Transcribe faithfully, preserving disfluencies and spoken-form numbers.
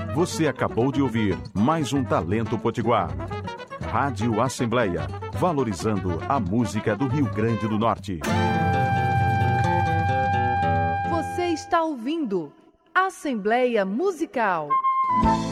Você acabou de ouvir mais um Talento Potiguar. Rádio Assembleia, valorizando a música do Rio Grande do Norte. Você está ouvindo Assembleia Musical.